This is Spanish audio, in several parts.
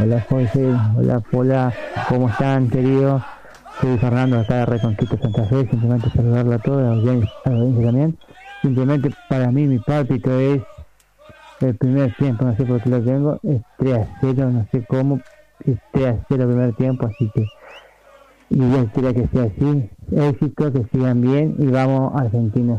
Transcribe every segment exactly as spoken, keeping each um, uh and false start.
Hola Jorge, hola Pola, ¿cómo están, queridos? Soy Fernando, acá de Reconquista Santa Fe. Simplemente saludarla a todos, a la audiencia, a la audiencia también. Simplemente para mí mi pálpito es el primer tiempo, no sé por qué lo tengo, es tres a cero, no sé cómo, es tres a cero el primer tiempo, así que y Dios quiera que sea así. Éxito, que sigan bien y vamos a Argentina.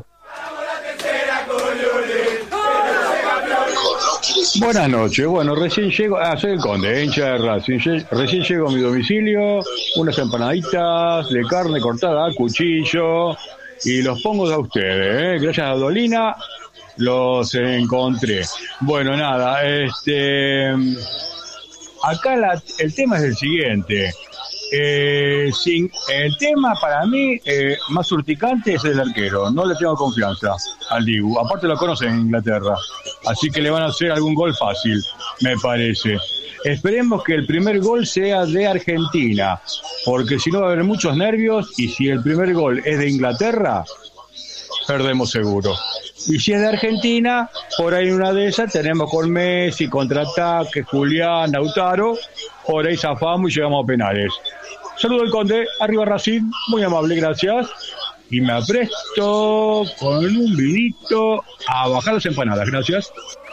Buenas noches, bueno, recién llego, ah, soy el Conde, hincha de Racing, recién llego a mi domicilio, unas empanaditas de carne cortada a cuchillo y los pongo a ustedes, ¿eh? Gracias a Dolina los encontré. Bueno, nada, este, acá la, el tema es el siguiente. Eh, sin, el tema para mí eh, más urticante es el arquero. No le tengo confianza al Dibu. Aparte lo conocen en Inglaterra, así que le van a hacer algún gol fácil, me parece. Esperemos que el primer gol sea de Argentina, porque si no va a haber muchos nervios, y si el primer gol es de Inglaterra, perdemos seguro. Y si es de Argentina, por ahí una de esas tenemos con Messi, contraataque, Julián, Lautaro, por ahí zafamos y llegamos a penales. Saludo al Conde, arriba Racing, muy amable, gracias. Y me apresto con un vinito a bajar las empanadas, gracias.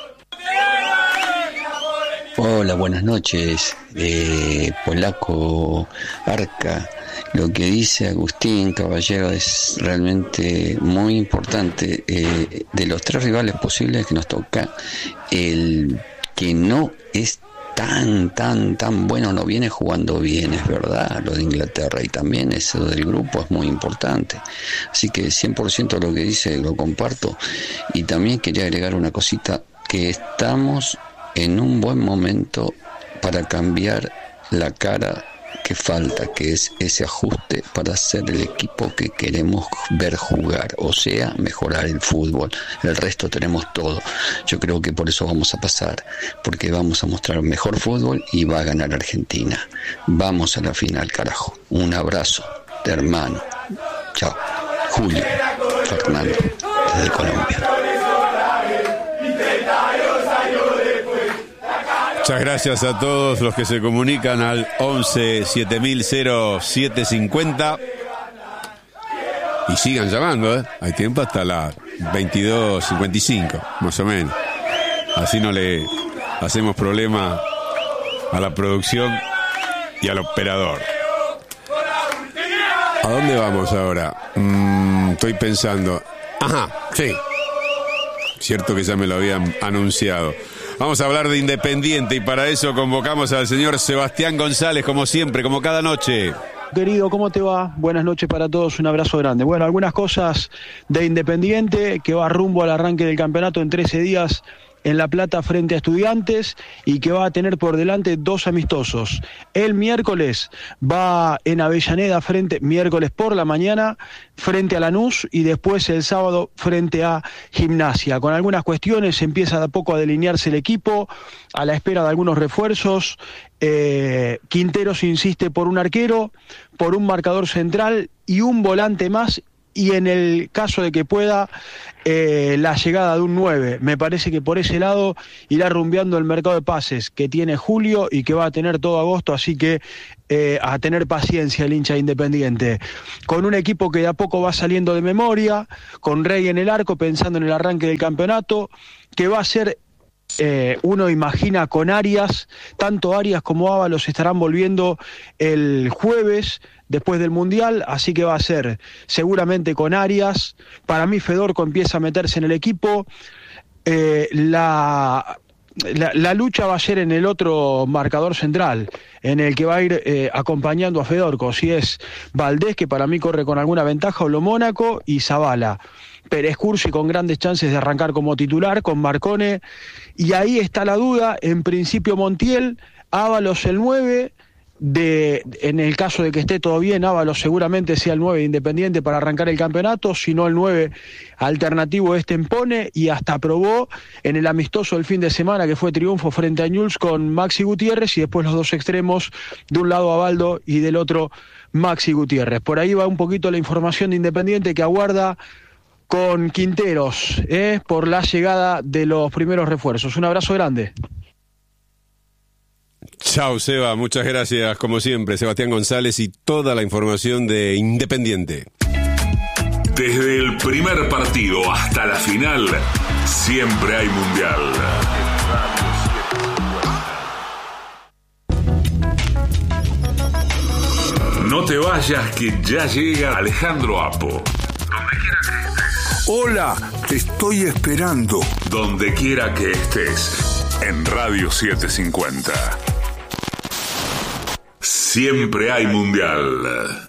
Hola, buenas noches, eh, Polaco Arca. Lo que dice Agustín Caballero es realmente muy importante. Eh, de los tres rivales posibles que nos toca, el que no es tan, tan, tan bueno, no viene jugando bien, es verdad, lo de Inglaterra, y también eso del grupo es muy importante. Así que cien por ciento lo que dice lo comparto. Y también quería agregar una cosita, que estamos en un buen momento para cambiar la cara que falta, que es ese ajuste para ser el equipo que queremos ver jugar, o sea, mejorar el fútbol. El resto tenemos todo. Yo creo que por eso vamos a pasar, porque vamos a mostrar mejor fútbol y va a ganar Argentina. Vamos a la final, carajo. Un abrazo de hermano. Chao. Julio Fernando, desde Colombia. Muchas gracias a todos los que se comunican al once siete mil siete cincuenta y sigan llamando, ¿eh? Hay tiempo hasta las veintidós cincuenta y cinco, más o menos. Así no le hacemos problema a la producción y al operador. ¿A dónde vamos ahora? Mm, estoy pensando. Ajá, sí. Cierto que ya me lo habían anunciado. Vamos a hablar de Independiente y para eso convocamos al señor Sebastián González, como siempre, como cada noche. Querido, ¿cómo te va? Buenas noches para todos, un abrazo grande. Bueno, algunas cosas de Independiente, que va rumbo al arranque del campeonato en trece días en La Plata frente a Estudiantes y que va a tener por delante dos amistosos. El miércoles va en Avellaneda frente, miércoles por la mañana, frente a Lanús, y después el sábado frente a Gimnasia. Con algunas cuestiones empieza de a poco a delinearse el equipo, a la espera de algunos refuerzos. Eh, Quinteros insiste por un arquero, por un marcador central y un volante más, y en el caso de que pueda, eh, la llegada de un nueve. Me parece que por ese lado irá rumbeando el mercado de pases que tiene Julio y que va a tener todo agosto, así que eh, a tener paciencia el hincha Independiente. Con un equipo que de a poco va saliendo de memoria, con Rey en el arco, pensando en el arranque del campeonato, que va a ser... Eh, uno imagina con Arias, tanto Arias como Ábalos estarán volviendo el jueves después del Mundial, así que va a ser seguramente con Arias. Para mí Fedorco empieza a meterse en el equipo. Eh, la, la, la lucha va a ser en el otro marcador central, en el que va a ir eh, acompañando a Fedorco, si es Valdés, que para mí corre con alguna ventaja, o Lo Mónaco, y Zabala. Pérez Cursi con grandes chances de arrancar como titular, con Marcone, y ahí está la duda. En principio Montiel, Ábalos el nueve, de, en el caso de que esté todo bien, Ábalos seguramente sea el nueve de Independiente para arrancar el campeonato, si no el nueve alternativo es Tempone, y hasta probó en el amistoso del fin de semana, que fue triunfo frente a Newell's, con Maxi Gutiérrez, y después los dos extremos, de un lado Abaldo y del otro Maxi Gutiérrez. Por ahí va un poquito la información de Independiente, que aguarda con Quinteros, ¿eh? por la llegada de los primeros refuerzos. Un abrazo grande. Chao, Seba, muchas gracias, como siempre, Sebastián González y toda la información de Independiente. Desde el primer partido hasta la final, siempre hay mundial. No te vayas, que ya llega Alejandro Apo. Donde quiera que estés. Hola, te estoy esperando. Donde quiera que estés. En Radio setecientos cincuenta. Siempre hay mundial.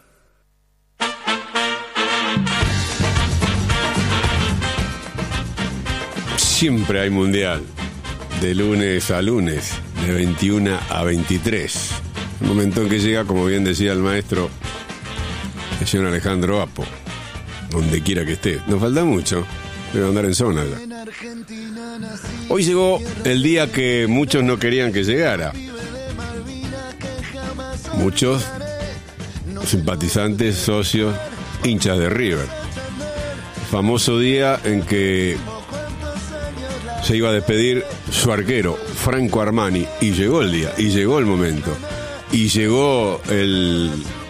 Siempre hay mundial. De lunes a lunes, de veintiuno a veintitrés. El momento en que llega, como bien decía el maestro, el señor Alejandro Apo. Donde quiera que esté. Nos falta mucho. Debe andar en zona ya. Hoy llegó el día que muchos no querían que llegara. Muchos simpatizantes, socios, hinchas de River. Famoso día en que se iba a despedir su arquero, Franco Armani, y llegó el día, y llegó el momento, y llegó el,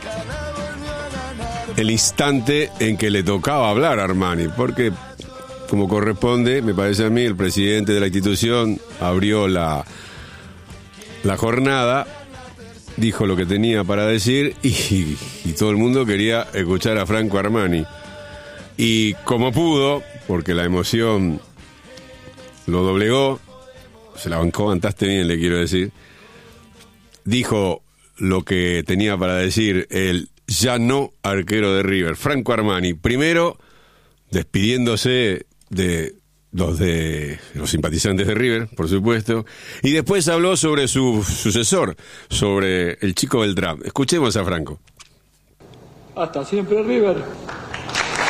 el instante en que le tocaba hablar a Armani, porque, como corresponde, me parece a mí, el presidente de la institución abrió la, la jornada, dijo lo que tenía para decir, y, y todo el mundo quería escuchar a Franco Armani. Y como pudo, porque la emoción lo doblegó, se la bancó bastante bien, le quiero decir, dijo lo que tenía para decir el ya no arquero de River, Franco Armani, primero despidiéndose de los de los simpatizantes de River, por supuesto, y después habló sobre su sucesor, sobre el Chico Beltrán. Escuchemos a Franco. Hasta siempre, River.